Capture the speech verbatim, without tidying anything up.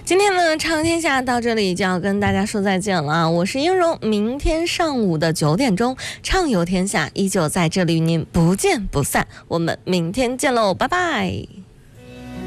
今天呢，畅游天下到这里就要跟大家说再见了。我是英荣，明天上午的九点钟，畅游天下依旧在这里与您不见不散。我们明天见喽，拜拜。